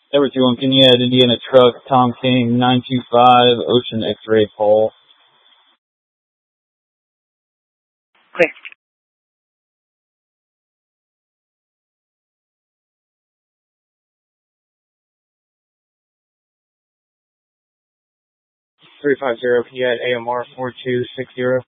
Edward 2-1, can you add Indiana Truck, Tom King, 925, Ocean X-Ray Paul? Clear. Three 50, can you add AMR 4260?